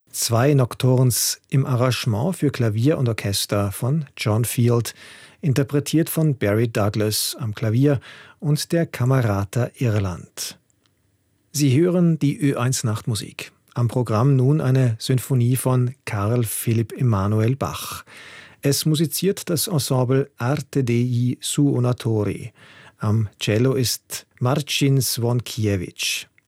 2 Nocturnes im Arrangement für Klavier und Orchester von John Field, interpretiert von Barry Douglas am Klavier und der Camerata Irland. Sie hören die Ö1 Nachtmusik. Am Programm nun eine Sinfonie von Carl Philipp Emanuel Bach. Es musiziert das Ensemble Arte dei Suonatori. Am Cello ist Marcin Zwonkiewicz.